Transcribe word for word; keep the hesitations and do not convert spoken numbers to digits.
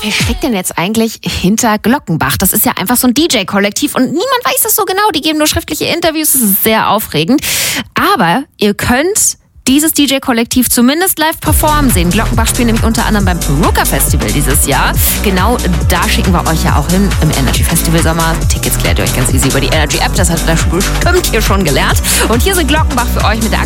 Wer steckt denn jetzt eigentlich hinter Glockenbach? Das ist ja einfach so ein D J-Kollektiv und niemand weiß es so genau. Die geben nur schriftliche Interviews, das ist sehr aufregend. Aber ihr könnt dieses D J-Kollektiv zumindest live performen sehen. Glockenbach spielen nämlich unter anderem beim Peruka Festival dieses Jahr. Genau da schicken wir euch ja auch hin im Energy Festival Sommer. Tickets klärt ihr euch ganz easy über die Energy App. Das habt ihr bestimmt hier schon gelernt. Und hier sind Glockenbach für euch mit der